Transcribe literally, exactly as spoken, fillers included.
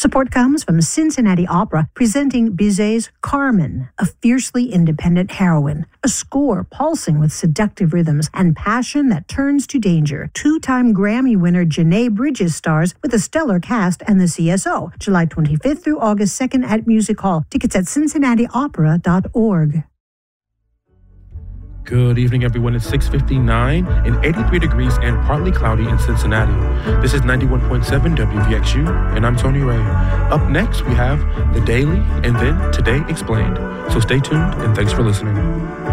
Support comes from Cincinnati Opera, presenting Bizet's Carmen, a fiercely independent heroine, a score pulsing with seductive rhythms and passion that turns to danger. Two-time Grammy winner Janae Bridges stars with a stellar cast and the C S O, July twenty-fifth through August second at Music Hall. Tickets at cincinnati opera dot org. Good evening, everyone. It's six fifty-nine and eighty-three degrees and partly cloudy in Cincinnati. This is ninety-one point seven W V X U, and I'm Tony Ray. Up next, we have The Daily and then Today Explained. So stay tuned, and thanks for listening.